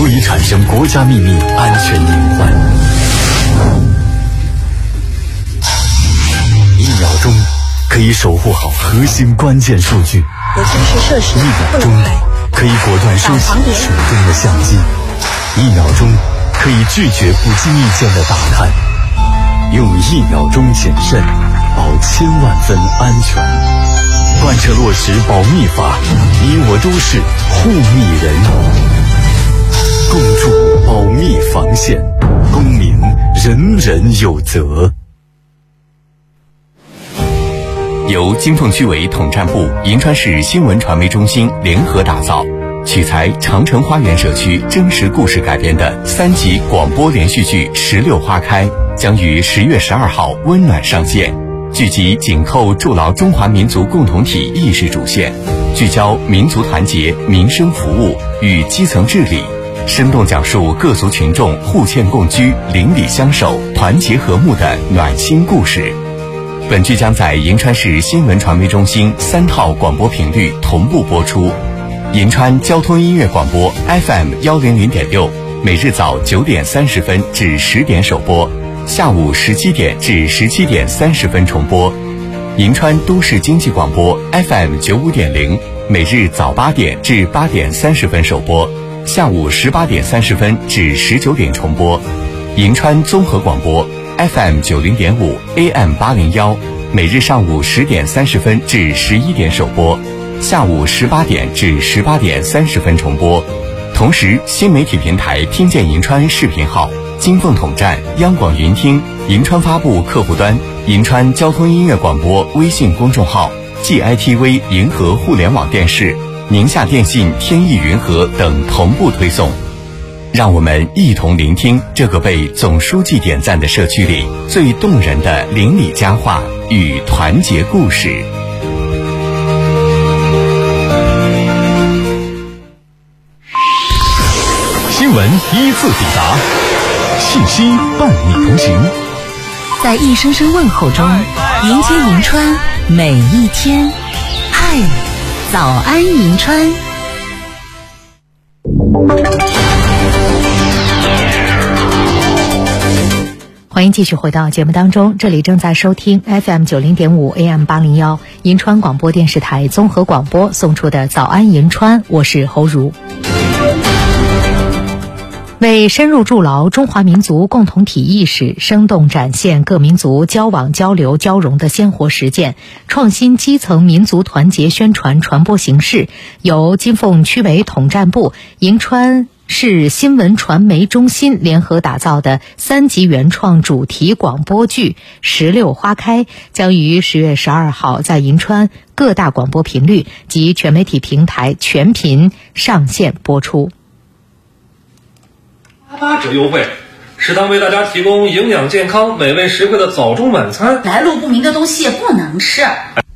易产生国家秘密安全隐患。1秒钟可以守护好核心关键数据， 有军事设施 1秒钟可以果断收起手中的相机，1秒钟可以拒绝不经意间的打探。用1秒钟谨慎，保千万分安全。贯彻落实保密法，你我都是护密人。共筑保密防线，公民人人有责。 由金凤区委统战部、银川市新闻传媒中心联合打造，取材长城花园社区真实故事改编的3集广播连续剧《16花开》将于10月12号温暖上线。剧集紧扣筑牢中华民族共同体意识主线，聚焦民族团结、民生服务与基层治理，生动讲述各族群众互欠共居、邻里相守、团结和睦的暖心故事。本剧将在银川市新闻传媒中心3套广播频率同步播出。银川交通音乐广播 FM100.6，每日早9点30分至10点首播，下午17点至17点30分重播。银川都市经济广播 FM95.0，每日早8点至8点30分首播，下午18点30分至19点重播。银川综合广播 FM90.5 AM801，每日上午10点30分至11点首播，下午18点至18点30分重播。同时，新媒体平台听见银川视频号、金凤统战、央广云听、银川发布客户端、银川交通音乐广播微信公众号、GITV 银河互联网电视、宁夏电信天翼云和等同步推送。让我们一同聆听这个被总书记点赞的社区里最动人的邻里佳话与团结故事。 新闻依次抵达，信息伴你同行， 在一声声问候中迎接银川每一天。嗨，早安银川。欢迎继续回到节目当中，这里正在收听 FM90.5 AM801 银川广播电视台综合广播送出的早安银川，我是侯如。为深入筑牢中华民族共同体意识，生动展现各民族交往交流交融的鲜活实践，创新基层民族团结宣传传播形式，由金凤区委统战部、银川市新闻传媒中心联合打造的3集原创主题广播剧《16花开》将于10月12号在银川各大广播频率及全媒体平台全频上线播出。 8折优惠，食堂为大家提供营养健康、美味实惠的早中晚餐。 来路不明的东西不能吃。